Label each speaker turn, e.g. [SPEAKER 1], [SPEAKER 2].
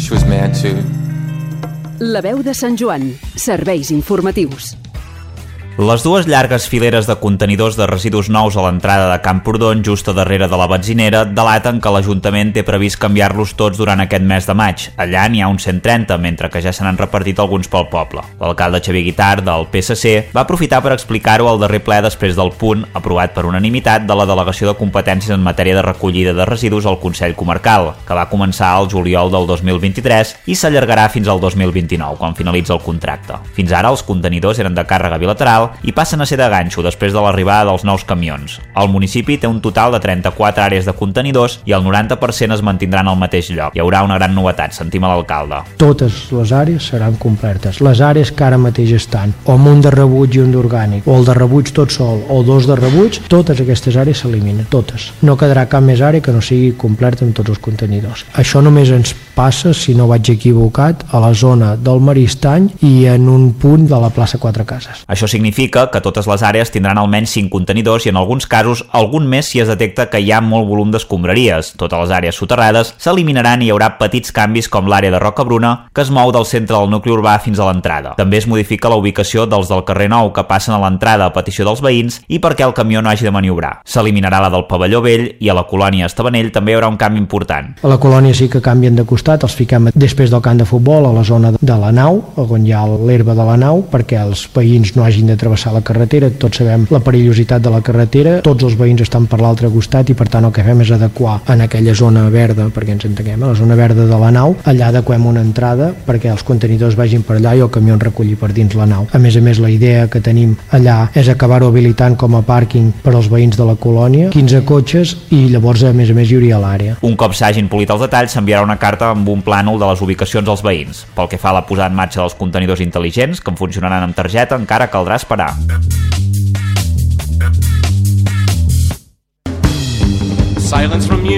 [SPEAKER 1] She was mad too.
[SPEAKER 2] La veu de Sant Joan. Serveis informatius.
[SPEAKER 3] Les dues llargues fileres de contenidors de residus nous a l'entrada de Camprodon, just a darrere de la benzinera, delaten que l'Ajuntament té previst canviar-los tots durant aquest mes de maig. Allà n'hi ha uns 130, mentre que ja se n'han repartit alguns pel poble. L'alcalde Xavier Guitart, del PSC, va aprofitar per explicar-ho al darrer ple després del punt, aprovat per unanimitat, de la Delegació de Competències en matèria de recollida de residus al Consell Comarcal, que va començar el juliol del 2023 i s'allargarà fins al 2029, quan finalitza el contracte. Fins ara, els contenidors eren de càrrega bilateral i passen a ser de ganxo després de l'arribada dels nous camions. El municipi té un total de 34 àrees de contenidors i el 90% es mantindran al mateix lloc. Hi haurà una gran novetat, sentim a l'alcalde.
[SPEAKER 4] Totes les àrees seran completes. Les àrees que ara mateix estan, o amb un de rebuig i un d'orgànic, o el de rebuig tot sol, o dos de rebuig, totes aquestes àrees s'eliminen, totes. No quedarà cap més àrea que no sigui completa amb tots els contenidors. Això només ens passa, si no vaig equivocat, a la zona del Maristany i en un punt de la plaça Quatre Cases.
[SPEAKER 3] Això significa que totes les àrees tindran almenys 5 contenidors i en alguns casos algun més si es detecta que hi ha molt volum d'escombraries. Totes les àrees soterrades s'eliminaran i hi haurà petits canvis com l'àrea de Rocabruna, que es mou del centre del nucli urbà fins a l'entrada. També es modifica la ubicació dels del carrer Nou, que passen a l'entrada a petició dels veïns i perquè el camió no hagi de maniobrar. S'eliminarà la del Pavelló Vell i a la colònia Estabanell també hi haurà un canvi important.
[SPEAKER 4] A la colònia sí que canvien de costat, els fiquem després del camp de futbol a la zona de la nau, on hi ha l'herba de la nau, perquè els veïns no hagin de travessar la carretera. Tots sabem la perillositat de la carretera, tots els veïns estan per l'altre costat i per tant el que fem és adequar en aquella zona verda, perquè ens entenguem, a la zona verda de la nau, allà adequem una entrada perquè els contenidors vagin per allà i el camió en recolli per dins la nau. A més, la idea que tenim allà és acabar-ho habilitant com a pàrquing per als veïns de la colònia, 15 cotxes i llavors a més hi hauria l'àrea.
[SPEAKER 3] Un cop s'hagin polit els detalls, s'enviarà una carta amb un plànol de les ubicacions als veïns. Pel que fa a la posada en marxa dels contenidors intel·ligents, que en funcionaran amb targeta, encara caldrà esperar.
[SPEAKER 1] Silence from you.